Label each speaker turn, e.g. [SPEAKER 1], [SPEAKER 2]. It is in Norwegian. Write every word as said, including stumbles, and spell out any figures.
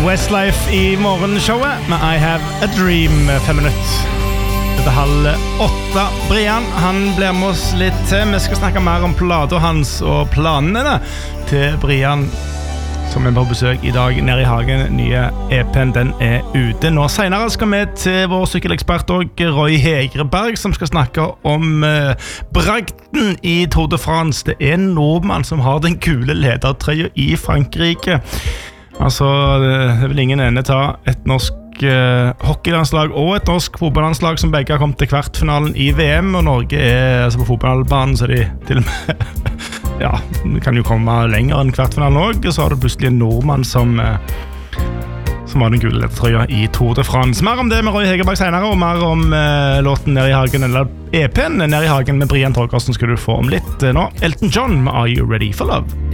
[SPEAKER 1] Westlife i morgenshowet med I Have a Dream, fem minutter over halv åtte. Brian, han blir med oss litt til. Vi skal snakke mer om plater hans og planene til Brian, som er på besøk i dag nede i hagen. Nye E P'en, den er ute nå. Senere skal vi til vår sykkelekspert og Roy Hegreberg, som skal snakke om uh, bragden i Tour de France. Det er en nordmann som har den kule ledertrøya i Frankrike. Altså, det er vel ingen ende ta et norsk uh, hockeylandslag og et norsk fotballandslag som begge har kommet til kvartfinalen i V M, og Norge er altså på fotballbanen, så de til og med ja, det kan jo komme lenger enn kvartfinalen også, og så har du plutselig en nordmann som uh, som har den gule lettertrøya i Tour de France. Mer om det med Roy Hegerberg senere, og mer om uh, låten Nede i hagen, eller E P'en Nede i hagen med Brian Torgersen skal du få om litt uh, nå. Elton John med Are You Ready for Love?